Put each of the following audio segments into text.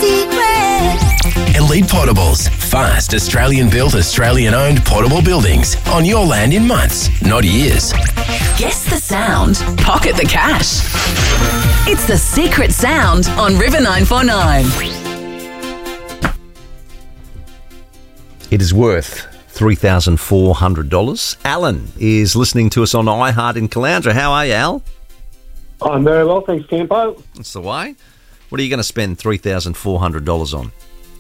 secret. Elite Portables. Fast, Australian-built, Australian-owned portable buildings. On your land in months, not years. Guess the sound. Pocket the cash. It's The Secret Sound on River 949. It is worth $3,400. Alan is listening to us on iHeart in Caloundra. How are you, Al? I'm very well, thanks, Campo. That's the way. What are you going to spend $3,400 on?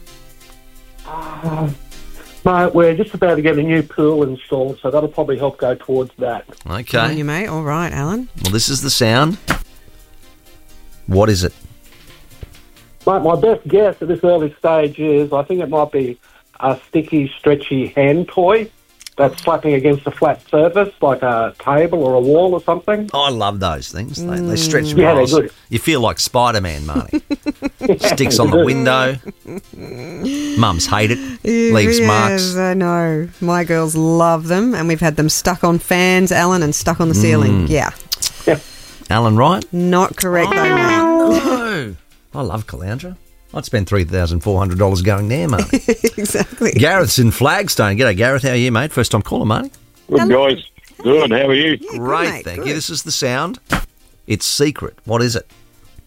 Mate, we're just about to get a new pool installed, so that'll probably help go towards that. Okay. On you, mate. All right, Alan. Well, this is the sound. What is it? Mate, my best guess at this early stage is I think it might be a sticky, stretchy hand toy that's slapping against a flat surface, like a table or a wall or something. I love those things. They stretch Yeah, they're miles. good. You feel like Spider-Man, Marty. Sticks on the window. Mums hate it. Leaves marks. Yes, I know. My girls love them, and we've had them stuck on fans, Alan, and stuck on the ceiling. Yeah. Alan, right? Not correct, though, mate. No. I love Caloundra. I'd spend $3,400 going there, Marty. Exactly. Gareth's in Flagstone. G'day, Gareth. How are you, mate? First time caller, Marty. Good, guys. Good. How are you? Yeah, Great, good, mate, thank good. you. This is the sound. It's secret. What is it?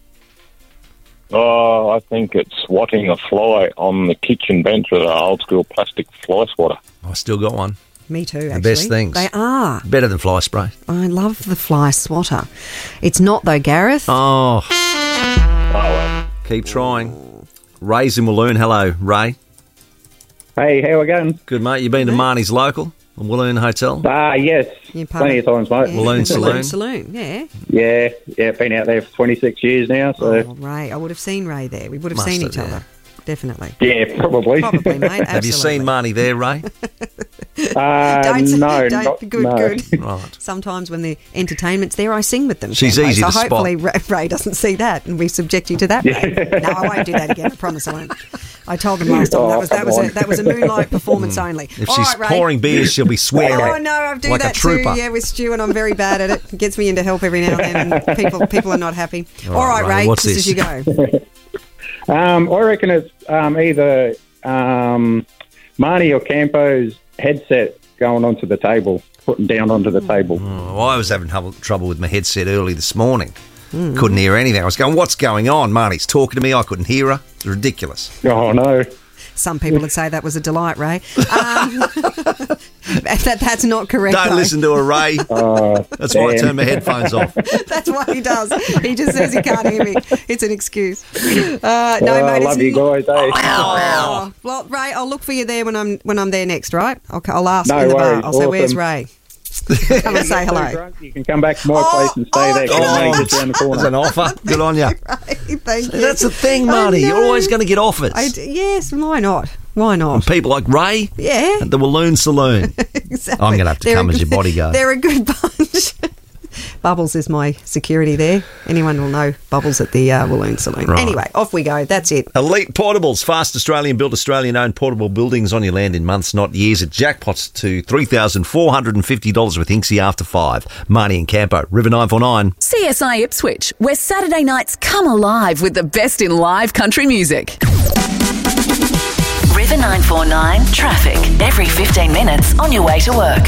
Oh, I think it's swatting a fly on the kitchen bench with an old school plastic fly swatter. I still got one. Me too, actually. The best things. They are. Better than fly spray. I love the fly swatter. It's not, though, Gareth. Oh, Oh, well. keep trying. Ray's in Walloon. Hello, Ray. Hey, how are we going? Good, mate. You been to Marnie's Local, the Walloon Hotel? Yes. You Plenty of times, mate. Yeah. Walloon Saloon. Saloon, yeah. Yeah, been out there for 26 years now, so... Oh, Ray. I would have seen Ray there. We would have Must seen have, each yeah. other. Definitely. Yeah, probably. Probably, mate. Have you seen Absolutely. Marnie there, Ray? No, not... Good, no. good. Right. Sometimes when the entertainment's there, I sing with them. She's Campo. easy so to spot. hopefully Ray doesn't see that and we subject you to that, Ray. No, I won't do that again. I promise I won't. I told him last time that was a moonlight performance only. If All she's right, Ray. pouring beers, she'll be swearing. Oh no, I do like that a trooper. too. Yeah, with Stu, and I'm very bad at it. It gets me into help every now and then, and people are not happy. All right, Ray. what's just this? as you go. I reckon it's either Marnie or Campo's headset going onto the table, putting down onto the table. Oh, I was having trouble with my headset early this morning. Couldn't hear anything. I was going, what's going on? Marnie's talking to me. I couldn't hear her. It's ridiculous. Oh, no. Some people would say that was a delight, Ray. That's not correct. Don't though. listen to her, Ray. That's why I damn. turn my headphones off. That's what he does. He just says he can't hear me. It's an excuse. No, I mate. love you guys, eh? Oh, well, Ray, I'll look for you there when I'm there next, right? I'll ask No in the bar. worries. I'll say, "Where's Awesome. Ray?" Come and say hello. Drunk, you can come back to my place and stay there. oh, Come on, just around the That's corner. an offer. Good on you. Thank you. That's the thing, Marty. I You're know. always going to get offers. Yes, why not? Why not? People like Ray Yeah. at the Walloon Saloon. Exactly. I'm going to have to They're come a as your good- bodyguard. They're a good bunch. Bubbles is my security there. Anyone will know Bubbles at the Walloon Saloon. Right. Anyway, off we go. That's it. Elite Portables, fast Australian-built, Australian-owned portable buildings on your land in months, not years. It jackpots to $3,450 with Hinksy after 5. Marnie and Campo, River 949. CSI Ipswich, where Saturday nights come alive with the best in live country music. River 949 traffic every 15 minutes on your way to work.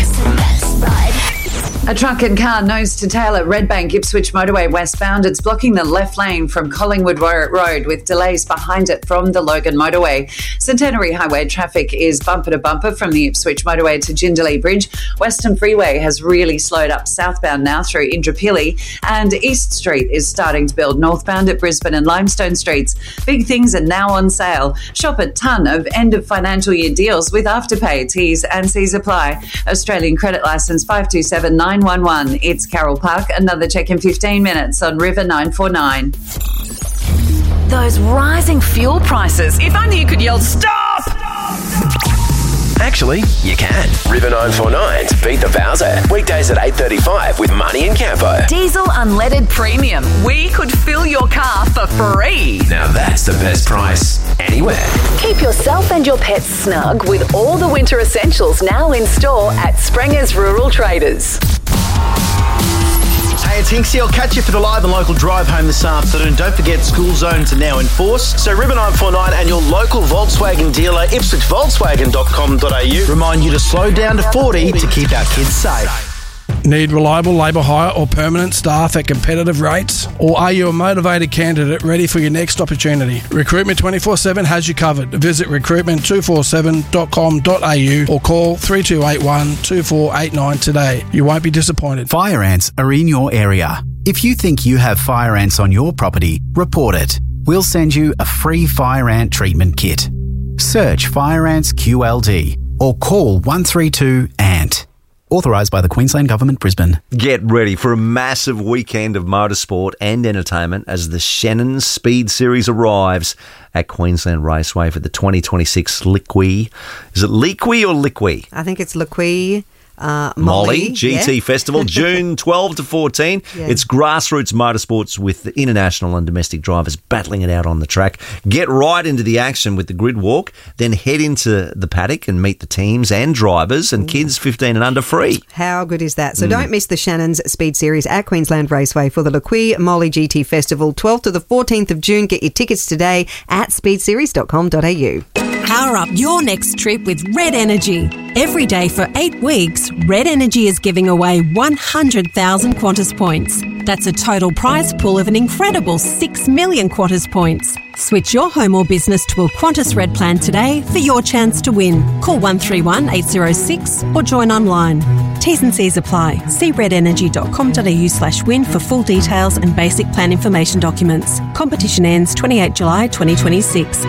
A truck and car nose to tail at Redbank Ipswich Motorway westbound. It's blocking the left lane from Collingwood Road with delays behind it from the Logan Motorway. Centenary Highway traffic is bumper to bumper from the Ipswich Motorway to Jindalee Bridge. Western Freeway has really slowed up southbound now through Indooroopilly, and East Street is starting to build northbound at Brisbane and Limestone Streets. Big things are now on sale. Shop a ton of end of financial year deals with Afterpay. T's and C's apply. Australian credit licence 527911. It's Carol Park. Another check in 15 minutes on River 949. Those rising fuel prices. If only you could yell, stop! Actually, you can. River 949's Beat the Bowser. Weekdays at 8:35 with Marnie and Campo. Diesel unleaded premium. We could fill your car for free. Now that's the best price anywhere. Keep yourself and your pets snug with all the winter essentials now in store at Sprenger's Rural Traders. Hey, it's Hinksy. I'll catch you for the live and local drive home this afternoon. Don't forget, school zones are now in force. So River 949 and your local Volkswagen dealer, ipswichvolkswagen.com.au, remind you to slow down to 40 to keep our kids safe. Need reliable labour hire or permanent staff at competitive rates? Or are you a motivated candidate ready for your next opportunity? Recruitment 24/7 has you covered. Visit recruitment247.com.au or call 3281 2489 today. You won't be disappointed. Fire ants are in your area. If you think you have fire ants on your property, report it. We'll send you a free fire ant treatment kit. Search Fire Ants QLD or call 132-ANT. Authorised by the Queensland Government, Brisbane. Get ready for a massive weekend of motorsport and entertainment as the Shannon Speed Series arrives at Queensland Raceway for the 2026 Liqui. Is it Liqui or Liqui? I think it's Liqui. Molly GT Festival, June 12 to 14. Yeah. It's grassroots motorsports with the international and domestic drivers battling it out on the track. Get right into the action with the grid walk, then head into the paddock and meet the teams and drivers and kids 15 and under free. How good is that? So don't miss the Shannon's Speed Series at Queensland Raceway for the Liqui Molly GT Festival, 12th to the 14th of June. Get your tickets today at speedseries.com.au. Power up your next trip with Red Energy. Every day for 8 weeks, Red Energy is giving away 100,000 Qantas points. That's a total prize pool of an incredible 6 million Qantas points. Switch your home or business to a Qantas Red plan today for your chance to win. Call 131 806 or join online. T's and C's apply. See redenergy.com.au/win for full details and basic plan information documents. Competition ends 28 July 2026.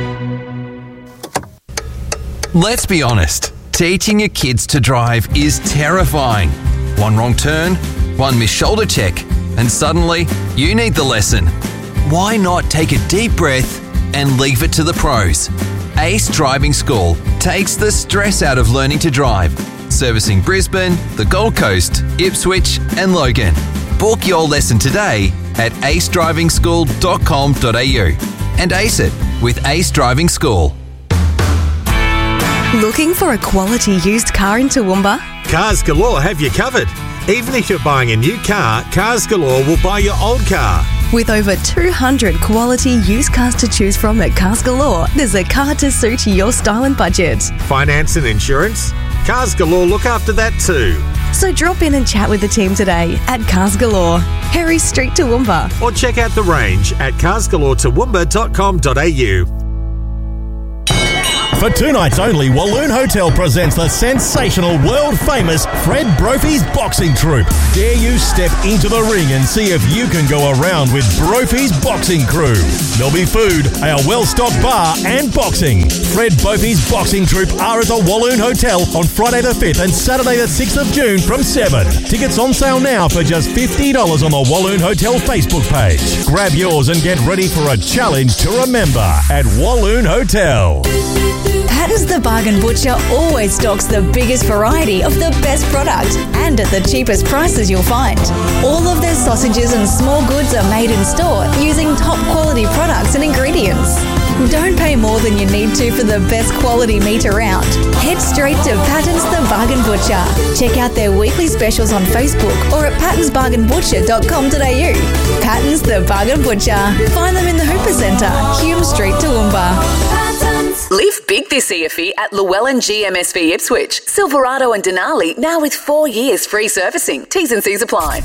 Let's be honest, teaching your kids to drive is terrifying. One wrong turn, one missed shoulder check, and suddenly you need the lesson. Why not take a deep breath and leave it to the pros? Ace Driving School takes the stress out of learning to drive, servicing Brisbane, the Gold Coast, Ipswich and Logan. Book your lesson today at acedrivingschool.com.au and ace it with Ace Driving School. Looking for a quality used car in Toowoomba? Cars Galore have you covered. Even if you're buying a new car, Cars Galore will buy your old car. With over 200 quality used cars to choose from at Cars Galore, there's a car to suit your style and budget. Finance and insurance? Cars Galore look after that too. So drop in and chat with the team today at Cars Galore, Harry Street, Toowoomba. Or check out the range at carsgaloretoowoomba.com.au. For 2 nights only, Walloon Hotel presents the sensational, world-famous Fred Brophy's Boxing Troupe. Dare you step into the ring and see if you can go around with Brophy's Boxing Crew. There'll be food, a well-stocked bar and boxing. Fred Brophy's Boxing Troupe are at the Walloon Hotel on Friday the 5th and Saturday the 6th of June from 7. Tickets on sale now for just $50 on the Walloon Hotel Facebook page. Grab yours and get ready for a challenge to remember at Walloon Hotel. Patton's the Bargain Butcher always stocks the biggest variety of the best product and at the cheapest prices you'll find. All of their sausages and small goods are made in store using top quality products and ingredients. Don't pay more than you need to for the best quality meat around. Head straight to Patton's the Bargain Butcher. Check out their weekly specials on Facebook or at pattonsbargainbutcher.com.au. Patton's the Bargain Butcher. Find them in the Hooper Centre, Hume Street, Toowoomba. Live big this EFE at Llewellyn GMSV Ipswich. Silverado and Denali now with 4 years free servicing. T's and C's apply.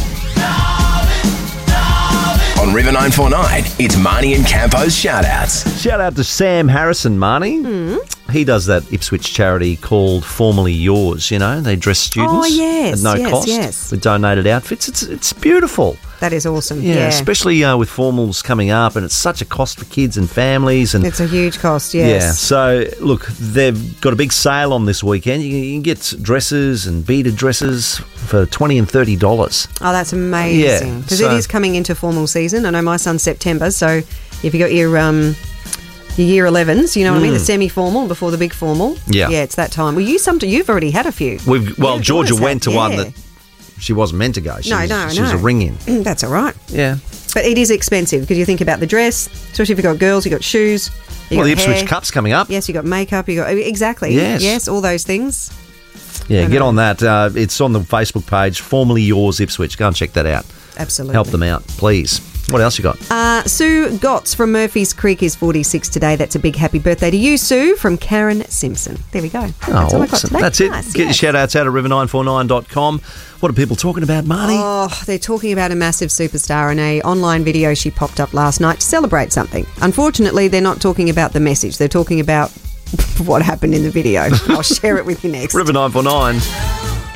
On River 949, it's Marnie and Campo's shout-outs. Shout out to Sam Harrison, Marnie. He does that Ipswich charity called Formerly Yours, you know. They dress students Oh, yes, at no yes, cost yes. with donated outfits. It's beautiful. That is awesome. Yeah, especially with formals coming up, and it's such a cost for kids and families. And It's a huge cost, yes. yeah, so look, they've got a big sale on this weekend. You can get dresses and beaded dresses for $20 and $30. Oh, that's amazing. Because it is coming into formal season. I know my son's September, so if you got your year 11s, you know what I mean, the semi-formal before the big formal. Yeah. Yeah, it's that time. Well, you've already had a few. Georgia went to one that she wasn't meant to go. She was a ring-in. That's all right. Yeah. But it is expensive because you think about the dress, especially if you've got girls, you've got shoes. The Ipswich Cup's coming up. Yes, you've got makeup, exactly. Yes, all those things. Yeah, get on that. It's on the Facebook page, Formerly Yours Ipswich. Go and check that out. Absolutely. Help them out, please. What else you got? Sue Gotts from Murphy's Creek is 46 today. That's a big happy birthday to you, Sue, from Karen Simpson. There we go. That's all I got today. That's it. Nice, Get your shout-outs out at river949.com. What are people talking about, Marty? Oh, they're talking about a massive superstar in a online video she popped up last night to celebrate something. Unfortunately, they're not talking about the message. They're talking about what happened in the video. I'll share it with you next. River 949.